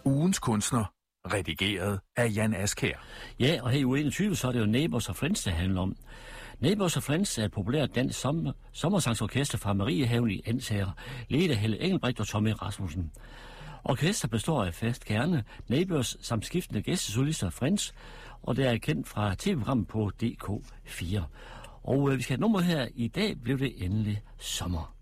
Ugens kunstner, redigeret af Jan Askær. Ja, og her i uge 21, så er det jo Neighbors og Friends, det handler om. Neighbors og Friends er et populært dansk sommersangsorkester fra Mariehaven i Ansager, ledet af Helle Engelbrecht og Tommy Rasmussen. Orkester består af fast kerne, Neighbors samt skiftende gæstesolister Friends, og det er kendt fra tv-programmet på DK4. Og vi skal have nummer her. I dag blev det endelig sommer.